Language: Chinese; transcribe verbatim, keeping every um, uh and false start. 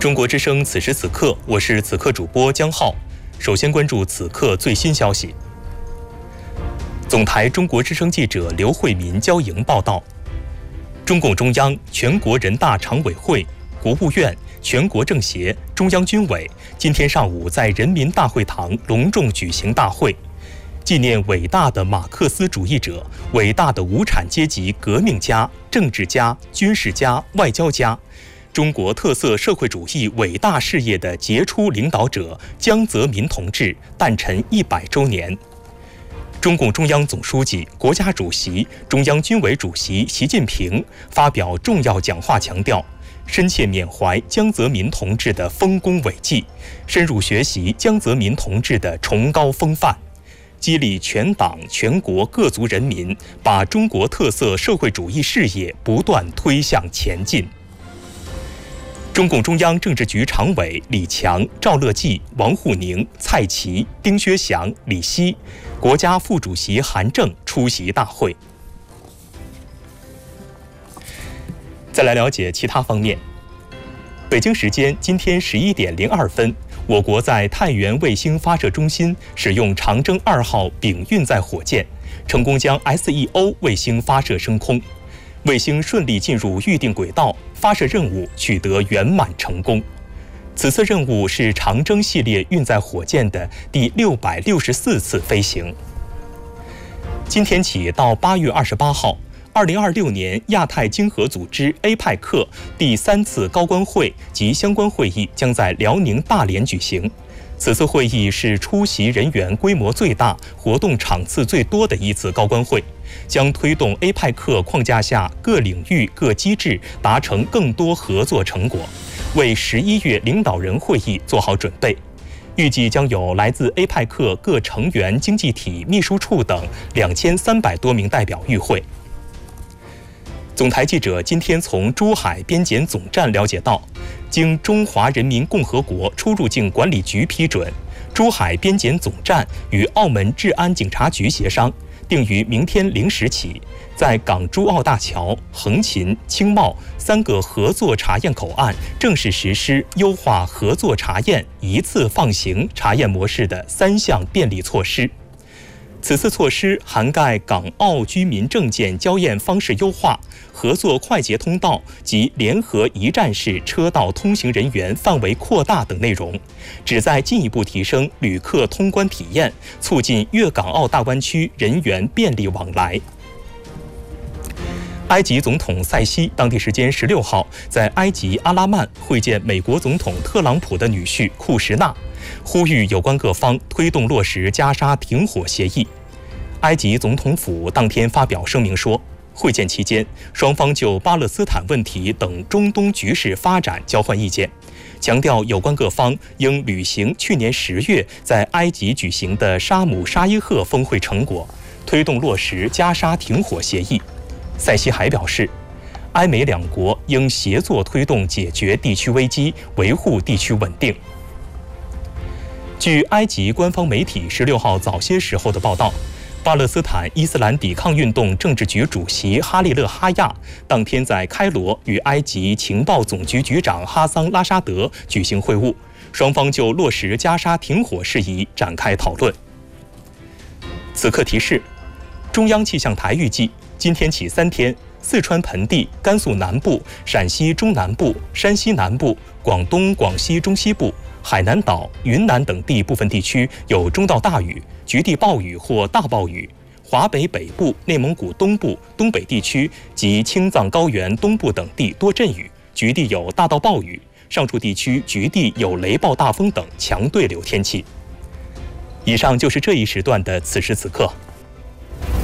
中国之声此时此刻，我是此刻主播江浩。首先关注此刻最新消息。总台中国之声记者刘慧民交营报道：中共中央、全国人大常委会、国务院、全国政协、中央军委今天上午在人民大会堂隆重举行大会，纪念伟大的马克思主义者、伟大的无产阶级革命家、政治家、军事家、外交家，中国特色社会主义伟大事业的杰出领导者江泽民同志诞辰一百周年。中共中央总书记、国家主席、中央军委主席习近平发表重要讲话，强调深切缅怀江泽民同志的丰功伟绩，深入学习江泽民同志的崇高风范，激励全党全国各族人民把中国特色社会主义事业不断推向前进。中共中央政治局常委李强、赵乐际、王沪宁、蔡奇、丁薛祥、李希，国家副主席韩正出席大会。再来了解其他方面。北京时间今天十一点零二分，我国在太原卫星发射中心使用长征二号丙运载火箭，成功将 S E O 卫星发射升空。卫星顺利进入预定轨道，发射任务取得圆满成功。此次任务是长征系列运载火箭的第六百六十四次飞行。今天起到八月二十八号，二零二六年亚太经合组织 A P E C 第三次高官会及相关会议将在辽宁大连举行。此次会议是出席人员规模最大、活动场次最多的一次高官会，将推动 A P E C 框架下各领域各机制达成更多合作成果，为十一月领导人会议做好准备。预计将有来自 A P E C 各成员经济体秘书处等两千三百多名代表与会。总台记者今天从珠海边检总站了解到，经中华人民共和国出入境管理局批准，珠海边检总站与澳门治安警察局协商，定于明天零时起，在港珠澳大桥、横琴、青茂三个合作查验口岸正式实施优化合作查验一次放行查验模式的三项便利措施。此次措施涵盖港澳居民证件交验方式优化、合作快捷通道及联合一站式车道通行人员范围扩大等内容，旨在进一步提升旅客通关体验，促进粤港澳大湾区人员便利往来。埃及总统塞西当地时间十六号在埃及阿拉曼会见美国总统特朗普的女婿库什纳，呼吁有关各方推动落实加沙停火协议。埃及总统府当天发表声明说，会见期间，双方就巴勒斯坦问题等中东局势发展交换意见，强调有关各方应履行去年十月在埃及举行的沙姆沙伊赫峰会成果，推动落实加沙停火协议。塞西还表示，埃美两国应协作推动解决地区危机，维护地区稳定。据埃及官方媒体十六号早些时候的报道，巴勒斯坦伊斯兰抵抗运动政治局主席哈利勒哈亚当天在开罗与埃及情报总局局长哈桑拉沙德举行会晤，双方就落实加沙停火事宜展开讨论。此刻提示，中央气象台预计今天起三天，四川盆地、甘肃南部、陕西中南部、山西南部、广东、广西中西部、海南岛、云南等地部分地区有中到大雨，局地暴雨或大暴雨；华北北部、内蒙古东部、东北地区及青藏高原东部等地多阵雨，局地有大到暴雨；上述地区局地有雷暴大风等强对流天气。以上就是这一时段的此时此刻。